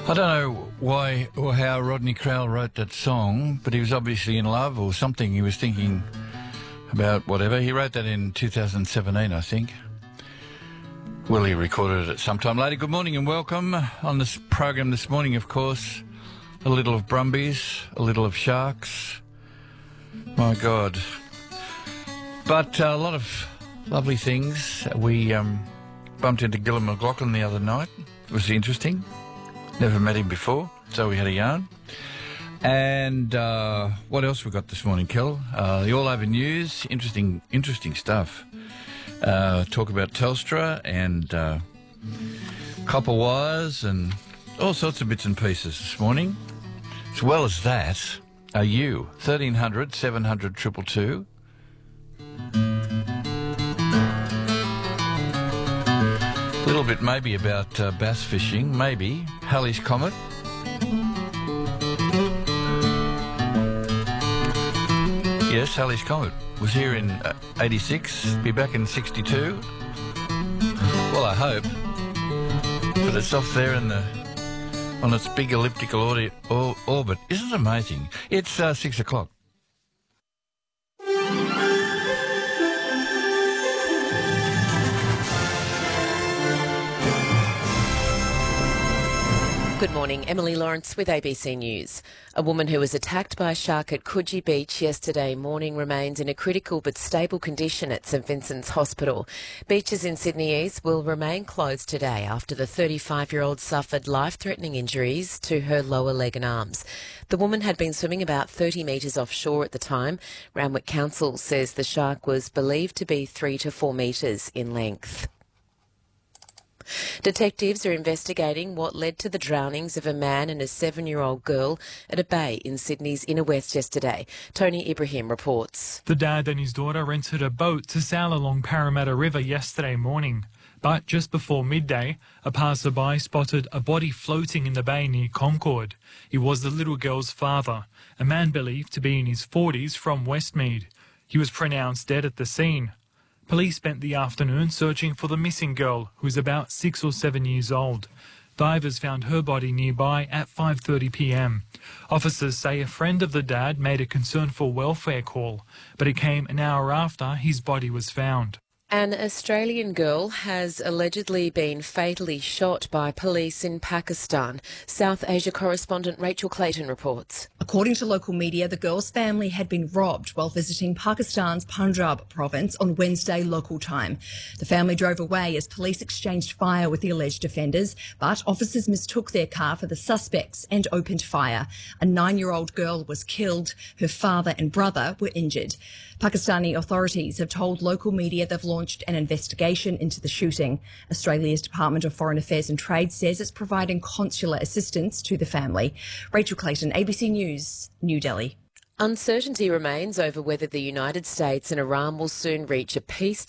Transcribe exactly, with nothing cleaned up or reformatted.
I don't know why or how Rodney Crowell wrote that song, but he was obviously in love or something. He was thinking about whatever. He wrote that in two thousand seventeen, I think. Well, he recorded it at some time later. Good morning and welcome. On this program this morning, of course, a little of Brumbies, a little of Sharks. My God. But uh, a lot of lovely things. We um, bumped into Gillon McLachlan the other night. It was interesting. Never met him before, so we had a yarn. And uh, what else we got this morning, Kel? Uh, the All Over News, interesting, interesting stuff. Uh, talk about Telstra and uh, copper wires and all sorts of bits and pieces this morning. As well as that, are you? thirteen hundred, seven hundred, two two two. A little bit maybe about uh, bass fishing, maybe. Halley's Comet. Yes, Halley's Comet was here in uh, eighty-six, be back in sixty-two. Well, I hope. But it's off there in the on its big elliptical ordi- or- orbit. Isn't it amazing? It's uh, six o'clock. Good morning, Emily Lawrence with A B C News. A woman who was attacked by a shark at Coogee Beach yesterday morning remains in a critical but stable condition at St Vincent's Hospital. Beaches in Sydney East will remain closed today after the thirty-five-year-old suffered life-threatening injuries to her lower leg and arms. The woman had been swimming about thirty metres offshore at the time. Randwick Council says the shark was believed to be three to four metres in length. Detectives are investigating what led to the drownings of a man and a seven-year-old girl at a bay in Sydney's inner west yesterday. Tony Ibrahim reports. The dad and his daughter rented a boat to sail along Parramatta River yesterday morning. But just before midday, a passerby spotted a body floating in the bay near Concord. He was the little girl's father, a man believed to be in his forties from Westmead. He was pronounced dead at the scene. Police spent the afternoon searching for the missing girl, who's about six or seven years old. Divers found her body nearby at five thirty p m. Officers say a friend of the dad made a concern for welfare call, but it came an hour after his body was found. An Australian girl has allegedly been fatally shot by police in Pakistan. South Asia correspondent Rachel Clayton reports. According to local media, the girl's family had been robbed while visiting Pakistan's Punjab province on Wednesday local time. The family drove away as police exchanged fire with the alleged offenders, but officers mistook their car for the suspects and opened fire. A nine-year-old girl was killed. Her father and brother were injured. Pakistani authorities have told local media they've launched an investigation into the shooting. Australia's Department of Foreign Affairs and Trade says it's providing consular assistance to the family. Rachel Clayton, A B C News, New Delhi. Uncertainty remains over whether the United States and Iran will soon reach a peace